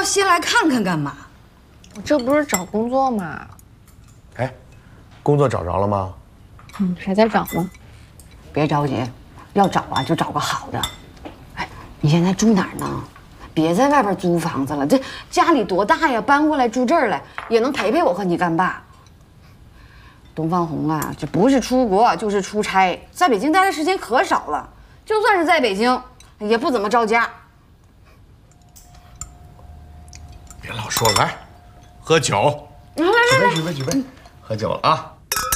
先来看看干嘛？ 我这不是找工作吗？ 哎，工作找着了吗？ 还在找呢。 别着急，要找啊就找个好的。哎，你现在住哪儿呢？别在外边租房子了，这家里多大呀？搬过来住这儿来，也能陪陪我和你干爸。东方红啊，这不是出国就是出差，在北京待的时间可少了。就算是在北京，也不怎么着家。 别老说了，来，喝酒。举杯，举杯，喝酒了啊！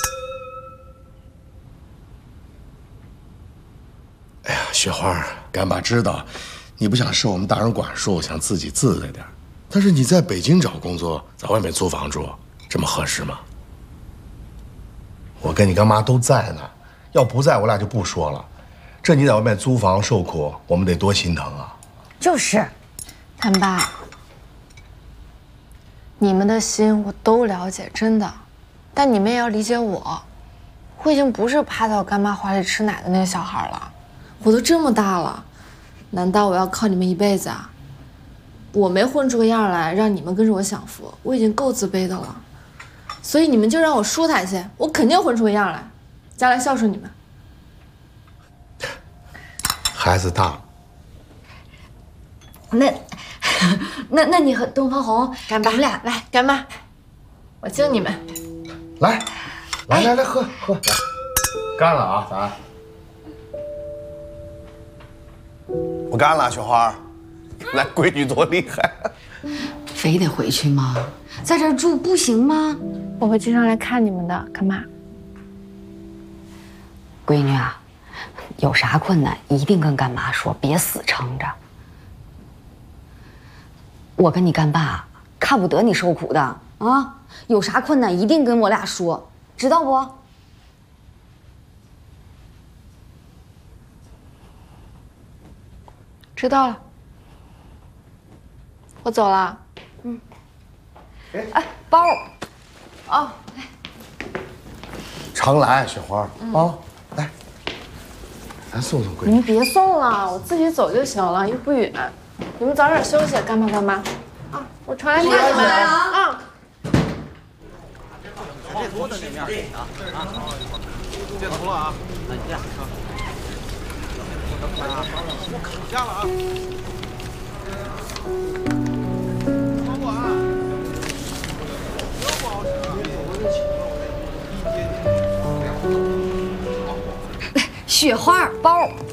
哎呀，雪花，干爸知道你不想受我们大人管束，想自己自在点。但是你在北京找工作，在外面租房住，这么合适吗？我跟你干妈都在呢，要不在我俩就不说了。这你在外面租房受苦，我们得多心疼啊！ 就是， 干爸，你们的心我都了解，真的，但你们也要理解我。我已经不是趴在我干妈怀里吃奶的那个小孩了，我都这么大了，难道我要靠你们一辈子啊？我没混出个样来，让你们跟着我享福，我已经够自卑的了。所以你们就让我舒坦些，我肯定混出个样来，将来孝顺你们。 孩子大了， 那你和东方红， 干爸， 你们俩来，干妈，我敬你们。 来，喝，干了啊，咱。我干了，雪花。那闺女多厉害！ 非得回去吗？在这儿住不行吗？ 我会经常来看你们的，干妈。 闺女啊，有啥困难一定跟干妈说，别死撑着。我跟你干爸看不得你受苦的啊！有啥困难一定跟我俩说，知道不？ 知道了。我走了。 哎，包。 哦， 常来，雪花啊，来，咱送送闺女。 你们别送了，我自己走就行了，又不远。你们早点休息，干妈。啊，我传来你们啊。 多的那面啊，截图了啊，那你这样说，等会儿啊，我卡下了啊。帮我啊！不好使啊！ 雪花包，